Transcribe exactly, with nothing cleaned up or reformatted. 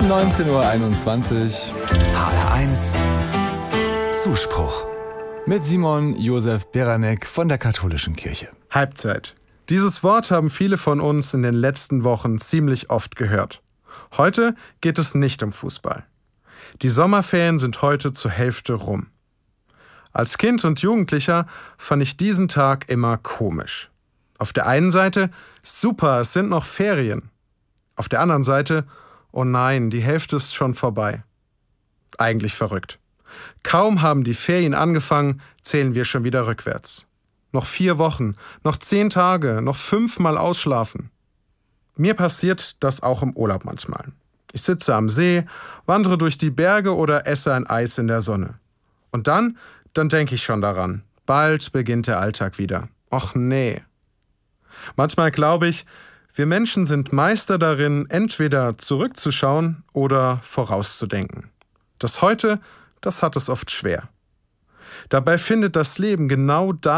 Um neunzehn Uhr einundzwanzig. H R eins Zuspruch. Mit Simon Josef Beranek von der Katholischen Kirche. Halbzeit. Dieses Wort haben viele von uns in den letzten Wochen ziemlich oft gehört. Heute geht es nicht um Fußball. Die Sommerferien sind heute zur Hälfte rum. Als Kind und Jugendlicher fand ich diesen Tag immer komisch. Auf der einen Seite, super, es sind noch Ferien. Auf der anderen Seite, oh nein, die Hälfte ist schon vorbei. Eigentlich verrückt. Kaum haben die Ferien angefangen, zählen wir schon wieder rückwärts. Noch vier Wochen, noch zehn Tage, noch fünfmal ausschlafen. Mir passiert das auch im Urlaub manchmal. Ich sitze am See, wandere durch die Berge oder esse ein Eis in der Sonne. Und dann, dann denke ich schon daran. Bald beginnt der Alltag wieder. Och nee. Manchmal glaube ich, wir Menschen sind Meister darin, entweder zurückzuschauen oder vorauszudenken. Das Heute, das hat es oft schwer. Dabei findet das Leben genau da